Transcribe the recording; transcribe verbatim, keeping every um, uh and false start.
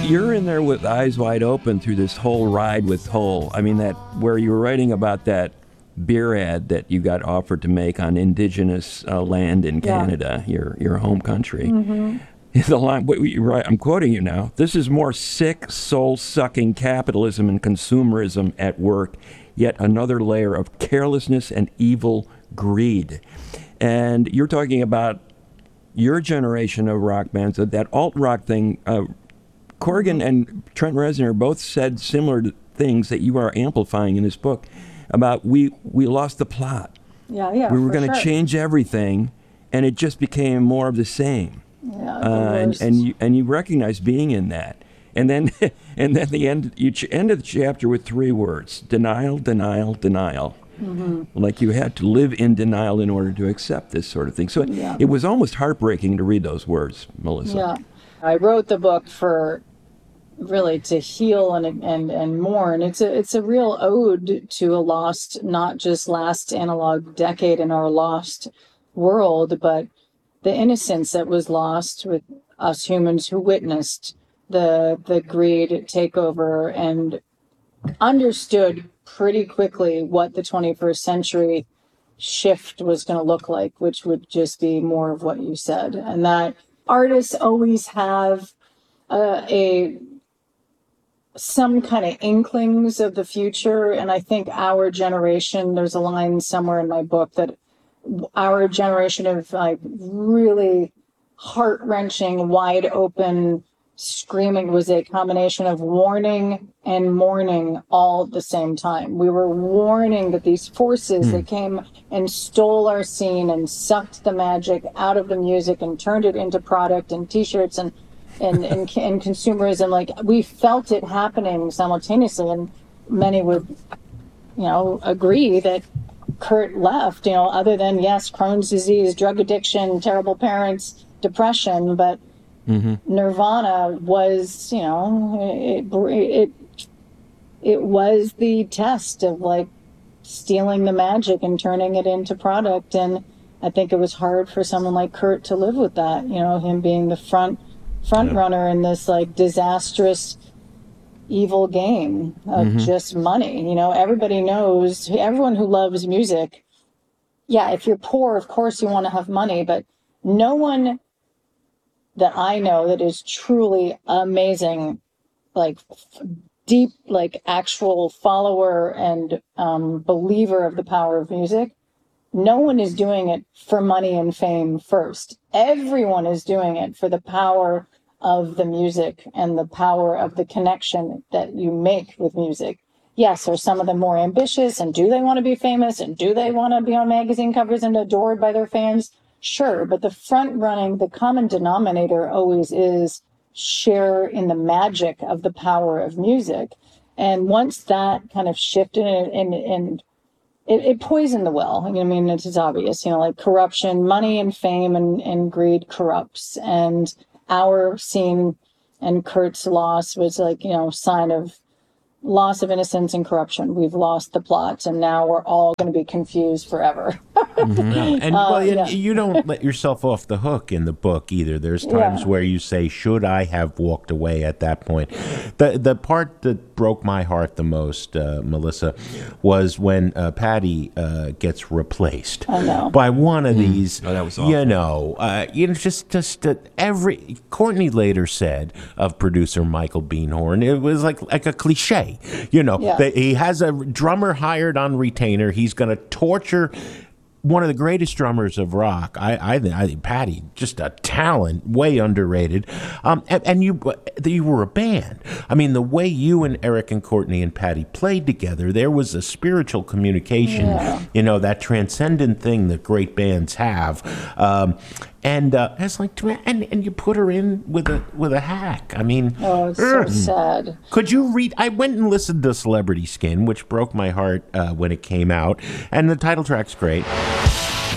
you're in there with eyes wide open through this whole ride with Toll. I mean, that where you were writing about that beer ad that you got offered to make on indigenous uh, land in Canada, yeah. your your home country. Mm-hmm. The line, what you write, I'm quoting you now. This is more sick, soul-sucking capitalism and consumerism at work, yet another layer of carelessness and evil greed. And you're talking about your generation of rock bands, that, that alt-rock thing. Uh, Corgan and Trent Reznor both said similar things that you are amplifying in this book about we, we lost the plot. Yeah, yeah, we were going to sure. change everything, and it just became more of the same. Yeah, uh, and, and you and you recognize being in that, and then and then the end you ch- end of the chapter with three words: denial, denial, denial. Mm-hmm. Like you had to live in denial in order to accept this sort of thing. So it, yeah. it was almost heartbreaking to read those words, Melissa. Yeah, I wrote the book for really to heal and and and mourn. It's a it's a real ode to a lost, not just last analog decade in our lost world, but the innocence that was lost with us humans who witnessed the the greed take over and understood pretty quickly what the twenty-first century shift was going to look like, which would just be more of what you said. And that artists always have uh, a some kind of inklings of the future. And I think our generation, there's a line somewhere in my book that our generation of like really heart-wrenching, wide open screaming was a combination of warning and mourning all at the same time. We were warning that these forces mm. that came and stole our scene and sucked the magic out of the music and turned it into product and t-shirts and and, and, and consumerism, like we felt it happening simultaneously, and many would, you know, agree that Kurt left, you know, other than, yes, Crohn's disease, drug addiction, terrible parents, depression, but mm-hmm. Nirvana was, you know, it, it it was the test of like stealing the magic and turning it into product. And I think it was hard for someone like Kurt to live with that, you know, him being the front front yeah. runner in this like disastrous evil game of mm-hmm. just money. You know, everybody knows, everyone who loves music, yeah, if you're poor, of course you want to have money, but no one that I know that is truly amazing, like deep, like actual follower and um, believer of the power of music, no one is doing it for money and fame first. Everyone is doing it for the power of the music and the power of the connection that you make with music. Yes, are some of them more ambitious, and do they want to be famous, and do they want to be on magazine covers and adored by their fans? Sure, but the front running, the common denominator always is share in the magic of the power of music. And once that kind of shifted and, and, and it, it poisoned the well. I mean, it is obvious, you know, like corruption, money and fame and, and greed corrupts. And our scene and Kurt's loss was like, you know, sign of loss of innocence and corruption. We've lost the plot, and now we're all going to be confused forever. mm-hmm. yeah. And uh, well, yeah. you don't let yourself off the hook in the book either. There's times yeah. where you say, should I have walked away at that point? The the part that broke my heart the most, uh, Melissa, was when uh, Patty uh, gets replaced I know. by one of mm. these, oh, that was awful. you know, uh, you know, just, just uh, every, Courtney later said of producer Michael Beinhorn, it was like, like a cliche. You know, yeah. that he has a drummer hired on retainer. He's going to torture one of the greatest drummers of rock. I, I, I think Patty, just a talent, way underrated. Um, and, and you, you were a band. I mean, the way you and Eric and Courtney and Patty played together, there was a spiritual communication. Yeah. You know, that transcendent thing that great bands have. Um, And uh, it's like, and and you put her in with a with a hack. I mean, oh, it's so sad. Could you read? I went and listened to Celebrity Skin, which broke my heart uh, when it came out, and the title track's great.